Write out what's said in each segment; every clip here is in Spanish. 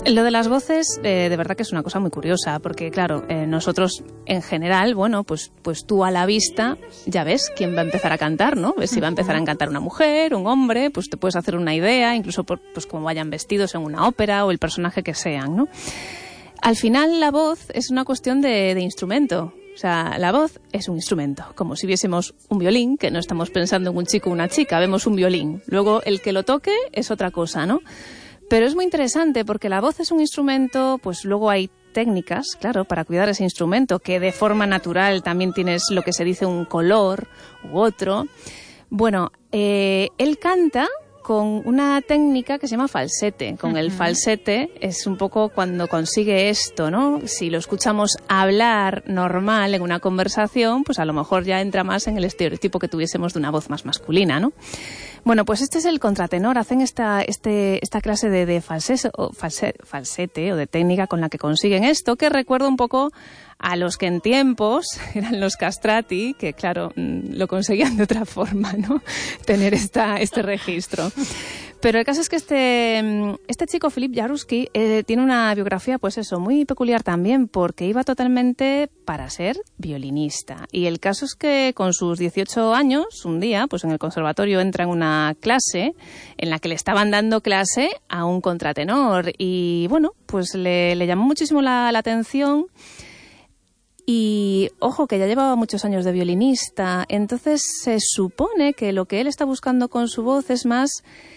Lo de las voces, de verdad que es una cosa muy curiosa, porque claro, nosotros en general, bueno, pues tú a la vista ya ves quién va a empezar a cantar, ¿no? Ves si va a empezar a cantar una mujer, un hombre, pues te puedes hacer una idea, incluso por pues cómo vayan vestidos en una ópera o el personaje que sean, ¿no? Al final la voz es una cuestión de instrumento. O sea, la voz es un instrumento, como si viésemos un violín, que no estamos pensando en un chico o una chica, vemos un violín. Luego el que lo toque es otra cosa, ¿no? Pero es muy interesante porque la voz es un instrumento, pues luego hay técnicas, claro, para cuidar ese instrumento, que de forma natural también tienes lo que se dice un color u otro. Bueno, él canta con una técnica que se llama falsete. Con el falsete es un poco cuando consigue esto, ¿no? Si lo escuchamos hablar normal en una conversación, pues a lo mejor ya entra más en el estereotipo que tuviésemos de una voz más masculina, ¿no? Bueno, pues este es el contratenor. Hacen esta clase de falsete o de técnica con la que consiguen esto, que recuerda un poco a los que en tiempos eran los castrati, que claro, lo conseguían de otra forma, ¿no? Tener este registro. Pero el caso es que este chico, Filip Jaruski, tiene una biografía, pues eso, muy peculiar también, porque iba totalmente para ser violinista. Y el caso es que con sus 18 años, un día, pues en el conservatorio entra en una clase en la que le estaban dando clase a un contratenor. Y bueno, pues le llamó muchísimo la atención. Y, ojo, que ya llevaba muchos años de violinista, entonces se supone que lo que él está buscando con su voz es más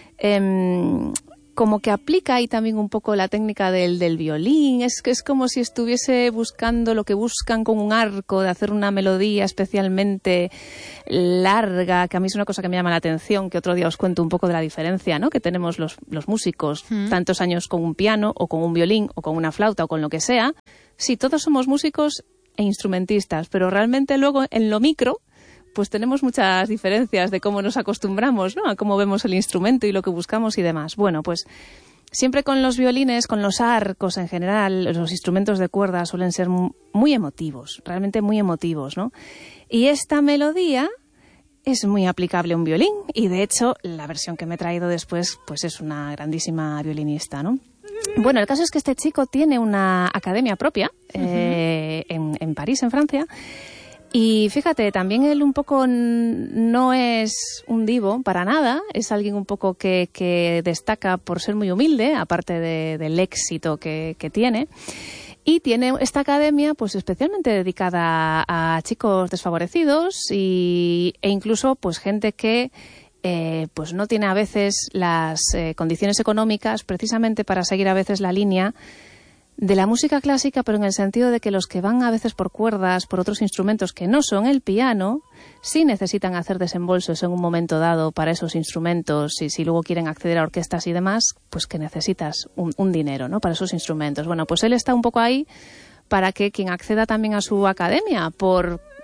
como que aplica ahí también un poco la técnica del violín. Es como si estuviese buscando lo que buscan con un arco, de hacer una melodía especialmente larga, que a mí es una cosa que me llama la atención, que otro día os cuento un poco de la diferencia, ¿no?, que tenemos los músicos, tantos años con un piano o con un violín o con una flauta o con lo que sea. Sí, todos somos músicos e instrumentistas, pero realmente luego en lo micro pues tenemos muchas diferencias de cómo nos acostumbramos, ¿no?, a cómo vemos el instrumento y lo que buscamos y demás. Bueno, pues siempre con los violines, con los arcos en general, los instrumentos de cuerda suelen ser muy emotivos, realmente muy emotivos, ¿no? Y esta melodía es muy aplicable a un violín y de hecho la versión que me he traído después pues es una grandísima violinista, ¿no? Bueno, el caso es que este chico tiene una academia propia en París, en Francia. Y fíjate, también él un poco no es un divo para nada, es alguien un poco que destaca por ser muy humilde, aparte del éxito que tiene. Y tiene esta academia pues especialmente dedicada a chicos desfavorecidos e incluso pues gente que pues no tiene a veces las condiciones económicas precisamente para seguir a veces la línea de la música clásica, pero en el sentido de que los que van a veces por cuerdas, por otros instrumentos que no son el piano, sí necesitan hacer desembolsos en un momento dado para esos instrumentos, y si luego quieren acceder a orquestas y demás, pues que necesitas un dinero, ¿no?, para esos instrumentos. Bueno, pues él está un poco ahí para que quien acceda también a su academia por